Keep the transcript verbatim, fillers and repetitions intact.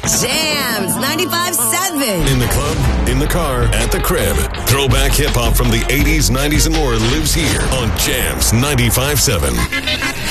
Jams ninety-five seven. In the club, in the car, at the crib. Throwback hip-hop from the eighties, nineties, and more lives here on Jams ninety-five seven.